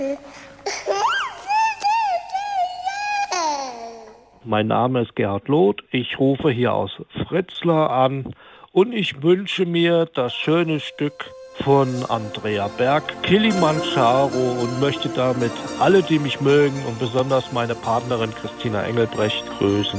Mein Name ist Gerhard Loth, ich rufe hier aus Fritzlar an und ich wünsche mir das schöne Stück von Andrea Berg, Kilimanjaro, und möchte damit alle, die mich mögen und besonders meine Partnerin Christina Engelbrecht grüßen.